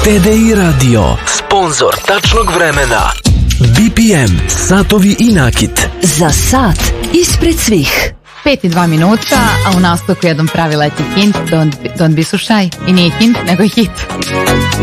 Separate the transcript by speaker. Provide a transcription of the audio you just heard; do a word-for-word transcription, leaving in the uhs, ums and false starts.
Speaker 1: T D I Radio, sponzor tačnog vremena. B P M, satovi i nakit.
Speaker 2: Za sat ispred svih.
Speaker 3: Pet i dva minuta, a u nastavku jedan pravi letnji hint, don't, don't be so shy. I nije hint, nego hit.